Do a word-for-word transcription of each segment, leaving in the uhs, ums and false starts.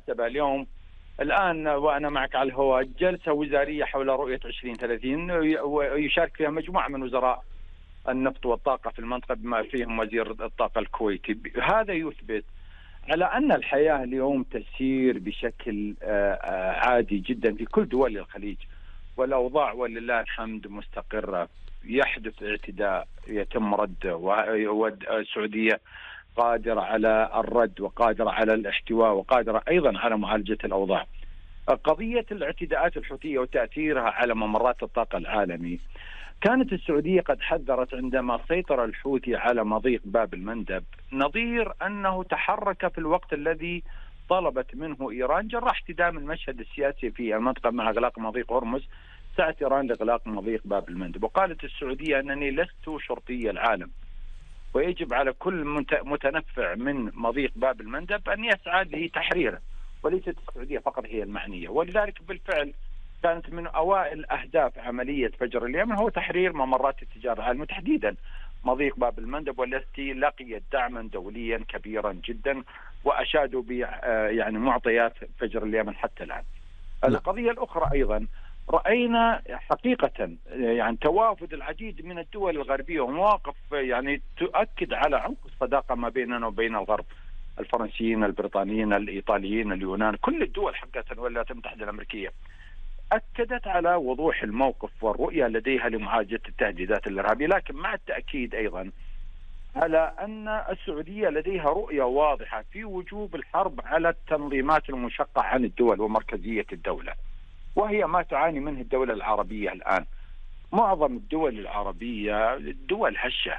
بالمناسبة اليوم الآن وأنا معك على الهواء جلسة وزارية حول رؤية عشرين ثلاثين ويشارك فيها مجموعة من وزراء النفط والطاقة في المنطقة بما فيهم وزير الطاقة الكويتي. هذا يثبت على أن الحياة اليوم تسير بشكل عادي جدا في كل دول الخليج، والأوضاع ولله الحمد مستقرة. يحدث اعتداء يتم رده، والسعودية قادرة على الرد وقادرة على الاحتواء وقادرة أيضا على معالجة الأوضاع. قضية الاعتداءات الحوثية وتأثيرها على ممرات الطاقة العالمي، كانت السعودية قد حذرت عندما سيطر الحوثي على مضيق باب المندب، نظير أنه تحرك في الوقت الذي طلبت منه إيران جراء احتدام المشهد السياسي في المنطقة مع إغلاق مضيق هرمز، سعت إيران لإغلاق مضيق باب المندب. وقالت السعودية أنني لست شرطي العالم، ويجب على كل متنفع من مضيق باب المندب أن يسعى لتحريره، وليست السعودية فقط هي المعنية. ولذلك بالفعل كانت من أوائل أهداف عملية فجر اليمن هو تحرير ممرات التجارة العالمية، تحديدا مضيق باب المندب، والتي لقيت دعما دوليا كبيرا جدا، وأشادوا ب يعني معطيات فجر اليمن حتى الآن. القضية الأخرى أيضا رأينا حقيقة يعني توافد العديد من الدول الغربية ومواقف يعني تؤكد على عمق الصداقة ما بيننا وبين الغرب، الفرنسيين، البريطانيين، الإيطاليين، اليونان، كل الدول حقيقة والولايات المتحدة الأمريكية أكدت على وضوح الموقف والرؤية لديها لمعالجة التهديدات الإرهابية، لكن مع التأكيد أيضا على أن السعودية لديها رؤية واضحة في وجوب الحرب على التنظيمات المنشقة عن الدول ومركزية الدولة، وهي ما تعاني منه الدولة العربية الآن. معظم الدول العربية دول هشة،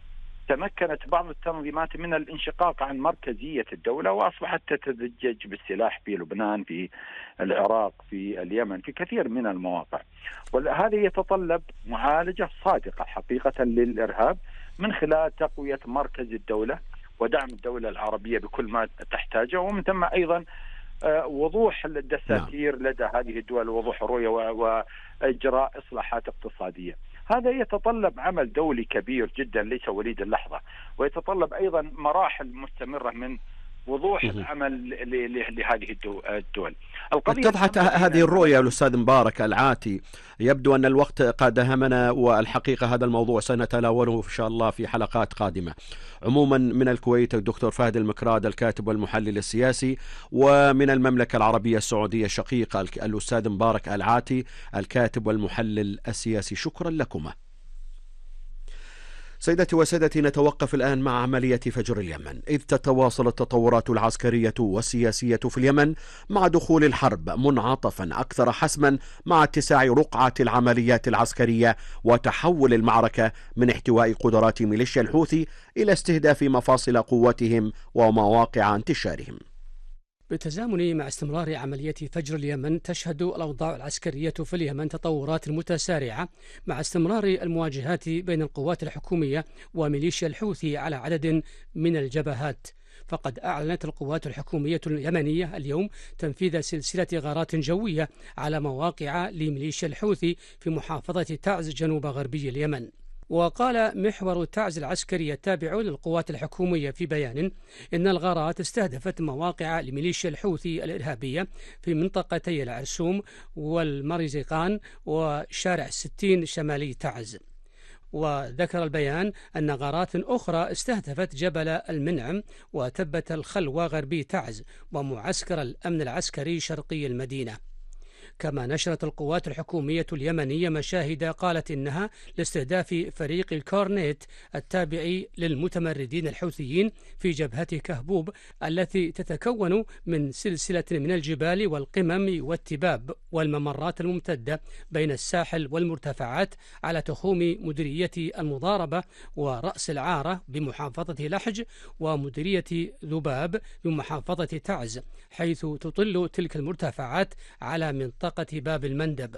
تمكنت بعض التنظيمات من الانشقاق عن مركزية الدولة وأصبحت تتزجج بالسلاح في لبنان، في العراق، في اليمن، في كثير من المواقع. وهذا يتطلب معالجة صادقة حقيقة للإرهاب من خلال تقوية مركز الدولة ودعم الدولة العربية بكل ما تحتاجه، ومن ثم أيضا وضوح الدساتير لدى هذه الدول، ووضوح الرؤية وإجراء إصلاحات اقتصادية. هذا يتطلب عمل دولي كبير جدا ليس وليد اللحظة، ويتطلب أيضا مراحل مستمرة من وضوح العمل لهذه الدول. اتضحت هذه الرؤية الأستاذ مبارك العاتي. يبدو أن الوقت قد دهمنا، والحقيقة هذا الموضوع سنتناوله إن شاء الله في حلقات قادمة. عموما من الكويت الدكتور فهد المكراد الكاتب والمحلل السياسي، ومن المملكة العربية السعودية الشقيقة الأستاذ مبارك العاتي الكاتب والمحلل السياسي، شكرا لكما. سيدتي وسادتي، نتوقف الآن مع عملية فجر اليمن، إذ تتواصل التطورات العسكرية والسياسية في اليمن مع دخول الحرب منعطفا أكثر حسما مع اتساع رقعة العمليات العسكرية وتحول المعركة من احتواء قدرات ميليشيا الحوثي إلى استهداف مفاصل قوتهم ومواقع انتشارهم. بالتزامن مع استمرار عملية فجر اليمن، تشهد الأوضاع العسكرية في اليمن تطورات متسارعة مع استمرار المواجهات بين القوات الحكومية وميليشيا الحوثي على عدد من الجبهات. فقد أعلنت القوات الحكومية اليمنية اليوم تنفيذ سلسلة غارات جوية على مواقع لميليشيا الحوثي في محافظة تعز جنوب غربي اليمن. وقال محور تعز العسكري التابع للقوات الحكومية في بيان إن الغارات استهدفت مواقع لميليشيا الحوثي الإرهابية في منطقتي العرسوم والمرزقان وشارع ستين شمالي تعز. وذكر البيان أن غارات أخرى استهدفت جبل المنعم وتبة الخلوة غربي تعز ومعسكر الأمن العسكري شرقي المدينة. كما نشرت القوات الحكومية اليمنية مشاهد قالت إنها لاستهداف فريق الكورنيت التابع للمتمردين الحوثيين في جبهة كهبوب التي تتكون من سلسلة من الجبال والقمم والتباب والممرات الممتدة بين الساحل والمرتفعات على تخوم مديرية المضاربة ورأس العارة بمحافظة لحج ومديرية ذباب بمحافظة تعز، حيث تطل تلك المرتفعات على منطقة باب المندب.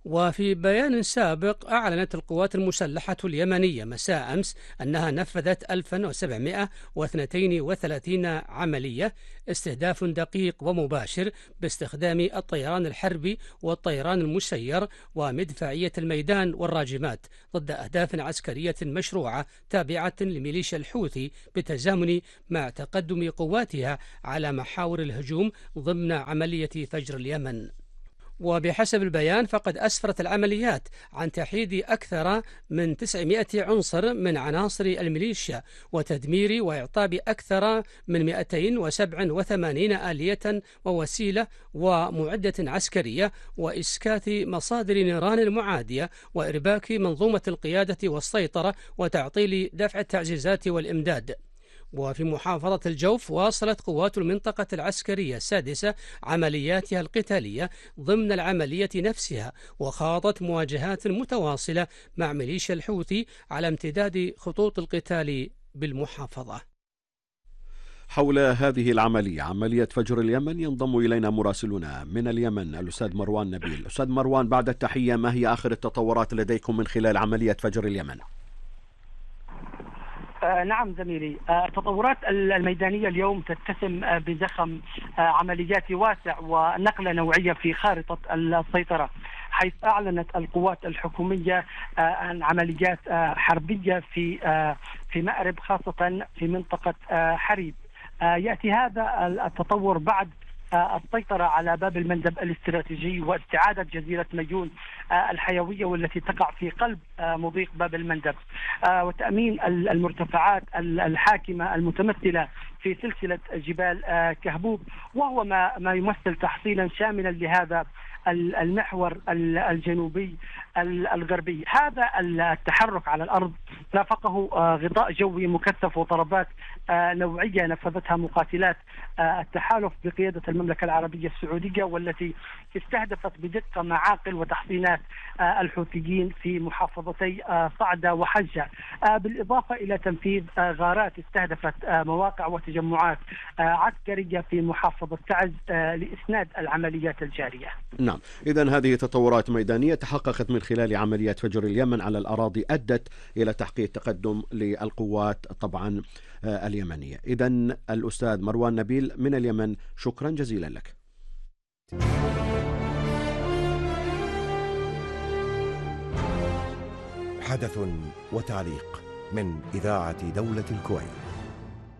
وفي بيان سابق أعلنت القوات المسلحة اليمنية مساء أمس أنها نفذت ألف وسبعمائة واثنين وثلاثين عملية استهداف دقيق ومباشر باستخدام الطيران الحربي والطيران المسير ومدفعية الميدان والراجمات ضد أهداف عسكرية مشروعة تابعة لميليشيا الحوثي بالتزامن مع تقدم قواتها على محاور الهجوم ضمن عملية فجر اليمن. وبحسب البيان فقد أسفرت العمليات عن تحييد أكثر من تسعمائة عنصر من عناصر الميليشيا وتدمير وإعطاب أكثر من مئتين وسبعة وثمانين آلية ووسيلة ومعدة عسكرية وإسكات مصادر نيران المعادية وإرباك منظومة القيادة والسيطرة وتعطيل دفع التعزيزات والإمداد. وفي محافظة الجوف واصلت قوات المنطقة العسكرية السادسة عملياتها القتالية ضمن العملية نفسها وخاضت مواجهات متواصلة مع ميليشيا الحوثي على امتداد خطوط القتال بالمحافظة. حول هذه العملية عملية فجر اليمن ينضم إلينا مراسلنا من اليمن الأستاذ مروان نبيل. أستاذ مروان، بعد التحية، ما هي آخر التطورات لديكم من خلال عملية فجر اليمن؟ آه نعم زميلي، التطورات آه الميدانية اليوم تتسم آه بزخم آه عمليات واسع ونقلة نوعية في خارطة السيطرة، حيث أعلنت القوات الحكومية آه عن عمليات آه حربية في آه في مأرب، خاصة في منطقة آه حريب. آه يأتي هذا التطور بعد السيطرة على باب المندب الاستراتيجي واستعادة جزيرة ميون الحيوية والتي تقع في قلب مضيق باب المندب، وتأمين المرتفعات الحاكمة المتمثلة في سلسلة جبال كهبوب، وهو ما ما يمثل تحصيلا شاملا لهذا المحور الجنوبي الغربي. هذا التحرك على الأرض رافقه غطاء جوي مكثف وضربات نوعية نفذتها مقاتلات التحالف بقيادة المملكة العربية السعودية، والتي استهدفت بدقة معاقل وتحصينات الحوثيين في محافظتي صعدة وحجة، بالإضافة إلى تنفيذ غارات استهدفت مواقع وتجمعات عسكرية في محافظة تعز لإسناد العمليات الجارية. نعم، إذن هذه تطورات ميدانية تحققت من خلال عمليات فجر اليمن على الأراضي أدت إلى تحقيق تقدم للقوات طبعا اليمنية. إذن الأستاذ مروان نبيل من اليمن، شكرا جزيلا لك. حدث وتعليق من إذاعة دولة الكويت.